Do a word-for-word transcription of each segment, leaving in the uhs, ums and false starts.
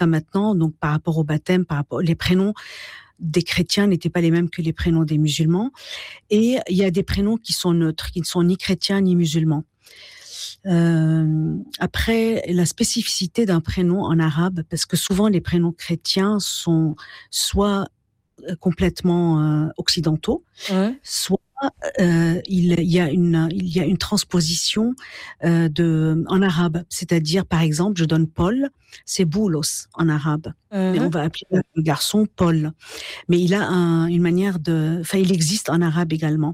maintenant, donc par rapport au baptême, par rapport les prénoms des chrétiens n'étaient pas les mêmes que les prénoms des musulmans. Et il y a des prénoms qui sont neutres, qui ne sont ni chrétiens ni musulmans. Euh, après, la spécificité d'un prénom en arabe, parce que souvent les prénoms chrétiens sont soit complètement euh, occidentaux, ouais. soit euh, il, il y a une il y a une transposition euh, de en arabe, c'est-à-dire par exemple, je donne Paul, c'est Boulos en arabe, Mm-hmm. mais on va appeler le garçon Paul, mais il a un, une manière de, enfin il existe en arabe également.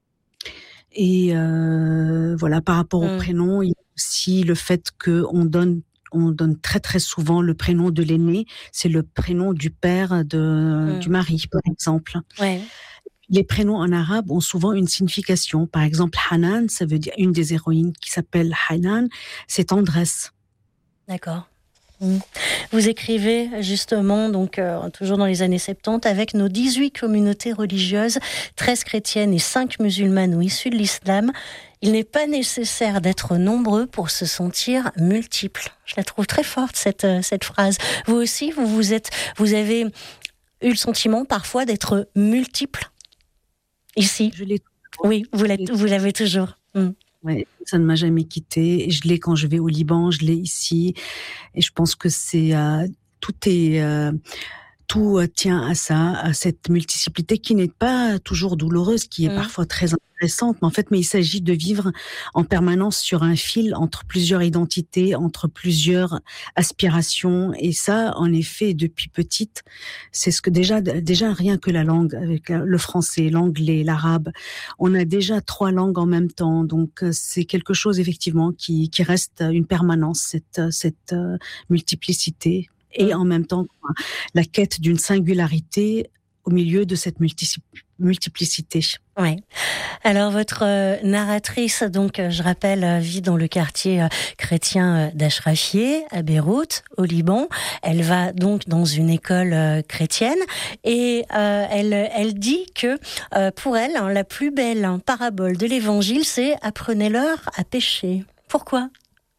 Et euh, voilà, par rapport au Mm. prénom, il y a aussi le fait que on donne on donne très très souvent le prénom de l'aîné, c'est le prénom du père de Mm. du mari par exemple. Ouais. Les prénoms en arabe ont souvent une signification. Par exemple, Hanan, ça veut dire une des héroïnes qui s'appelle Hanan, c'est tendresse. D'accord. Mmh. Vous écrivez justement, donc euh, toujours dans les années soixante-dix, avec nos dix-huit communautés religieuses, treize chrétiennes et cinq musulmanes ou issues de l'islam, il n'est pas nécessaire d'être nombreux pour se sentir multiples. Je la trouve très forte cette euh, cette phrase. Vous aussi, vous vous êtes, vous avez eu le sentiment parfois d'être multiple ici. Je l'ai. Oui, vous l'êtes, vous l'avez toujours. Mmh. Ouais, ça ne m'a jamais quittée. Je l'ai quand je vais au Liban, je l'ai ici. Et je pense que c'est euh, tout est euh, tout tient à ça, à cette multiplicité qui n'est pas toujours douloureuse, qui est mmh. parfois très intéressante. Mais en fait, mais il s'agit de vivre en permanence sur un fil entre plusieurs identités, entre plusieurs aspirations. Et ça, en effet, depuis petite, c'est ce que déjà, déjà rien que la langue, avec le français, l'anglais, l'arabe, on a déjà trois langues en même temps. Donc, c'est quelque chose effectivement qui, qui reste une permanence, cette, cette euh, multiplicité. Et en même temps, la quête d'une singularité au milieu de cette multi- multiplicité. Oui. Alors, votre euh, narratrice, donc, euh, je rappelle, euh, vit dans le quartier euh, chrétien euh, d'Achrafieh, à Beyrouth, au Liban. Elle va donc dans une école euh, chrétienne et euh, elle, elle dit que, euh, pour elle, hein, la plus belle hein, parabole de l'Évangile, c'est « apprenez-leur à pécher ». Pourquoi ?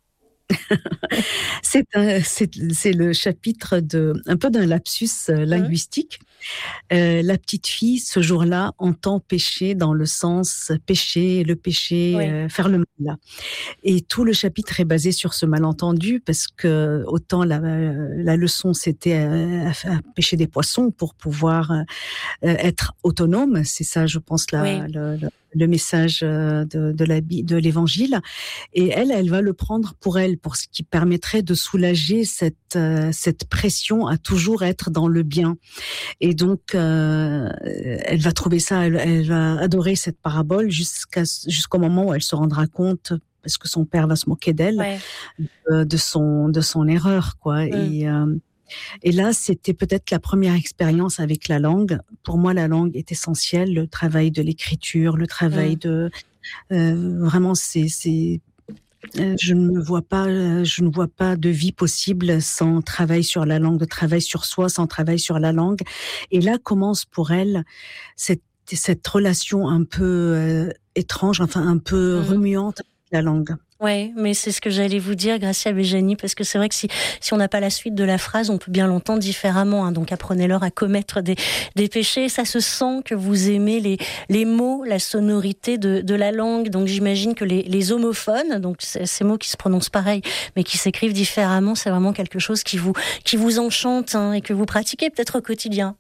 c'est, un, c'est, c'est le chapitre de, un peu d'un lapsus euh, linguistique. Euh, la petite fille, ce jour-là, entend pécher dans le sens pécher, le péché, oui. euh, faire le mal. Et tout le chapitre est basé sur ce malentendu parce que autant la, la leçon c'était à, à pêcher des poissons pour pouvoir euh, être autonome. C'est ça, je pense, la, oui. le, le, le message de, de, la, de l'évangile. Et elle, elle va le prendre pour elle, pour ce qui permettrait de soulager cette, euh, cette pression à toujours être dans le bien. Et donc, euh, elle va trouver ça, elle, elle va adorer cette parabole jusqu'à, jusqu'au moment où elle se rendra compte, parce que son père va se moquer d'elle, ouais. de, de son de son erreur, quoi. Mm. Et euh, et là, c'était peut-être la première expérience avec la langue. Pour moi, la langue est essentielle, le travail de l'écriture, le travail mm. de euh, vraiment, c'est c'est je ne me vois pas, je ne vois pas de vie possible sans travail sur la langue, de travail sur soi, sans travail sur la langue. Et là commence pour elle cette, cette relation un peu euh, étrange, enfin un peu mmh. remuante avec la langue. Oui, mais c'est ce que j'allais vous dire, Gracia Bejani, parce que c'est vrai que si, si on n'a pas la suite de la phrase, on peut bien l'entendre différemment. Hein. Donc apprenez-leur à commettre des, des péchés. Ça se sent que vous aimez les, les mots, la sonorité de, de la langue. Donc j'imagine que les, les homophones, donc ces mots qui se prononcent pareil, mais qui s'écrivent différemment, c'est vraiment quelque chose qui vous, qui vous enchante hein, et que vous pratiquez peut-être au quotidien.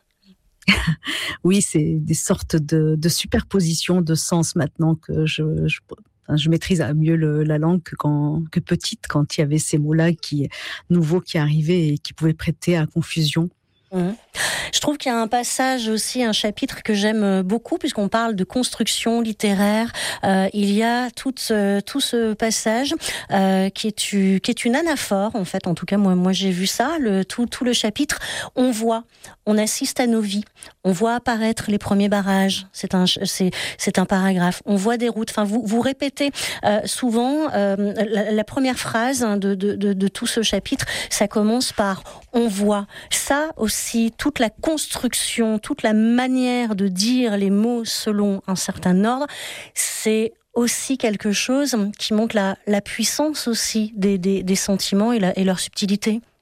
Oui, c'est des sortes de, de superpositions de sens maintenant que je... je... Je maîtrise mieux le, la langue que, quand, que petite, quand il y avait ces mots-là qui, nouveaux qui arrivaient et qui pouvaient prêter à confusion. Mmh. Je trouve qu'il y a un passage aussi, un chapitre que j'aime beaucoup, puisqu'on parle de construction littéraire. Euh, il y a tout ce, tout ce passage euh, qui est, qui est une anaphore, en fait. En tout cas, moi, moi j'ai vu ça, le, tout, tout le chapitre. On voit, on assiste à nos vies. On voit apparaître les premiers barrages. C'est un, c'est, c'est un paragraphe. On voit des routes. Enfin, vous, vous répétez euh, souvent euh, la, la première phrase de, de, de, de tout ce chapitre. Ça commence par « on voit ». Ça aussi, toute la construction, toute la manière de dire les mots selon un certain ordre, c'est aussi quelque chose qui montre la, la puissance aussi des, des, des sentiments et, la, et leur subtilité.